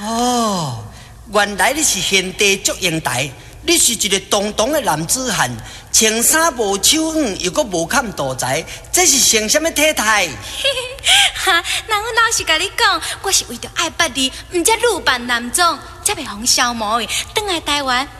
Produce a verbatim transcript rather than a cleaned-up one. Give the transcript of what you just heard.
哦，原来你是现地祝英台，你是一个当当的男子汉，穿衫无手软，又阁无砍大财，这是成什么体态？ 哈，那我老实甲你讲，我是为着爱捌你，毋则女扮男装，才袂互消磨的。转来台湾，